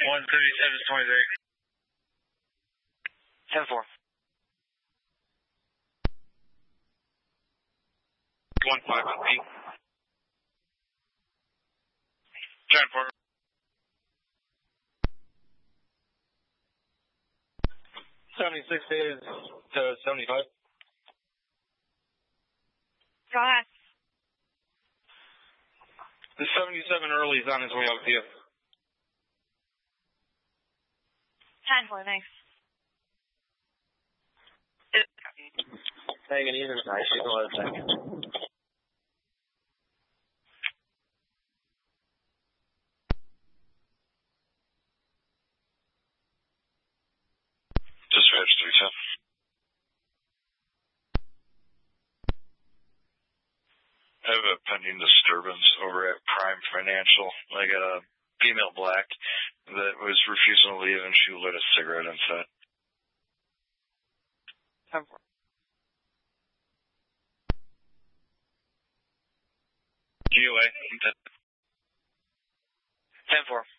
137.23. 10-4. 1-5 on P. 10-4. 76 is to 75. Go ahead. The 77 early is on his way out to you. 10-4, thanks. Taking it easy tonight. She's a lot of seconds. Dispatch 310. I have a pending disturbance over at Prime Financial. I got a female black that was refusing to leave, and she lit a cigarette inside. 10-4. GUA. 10-4.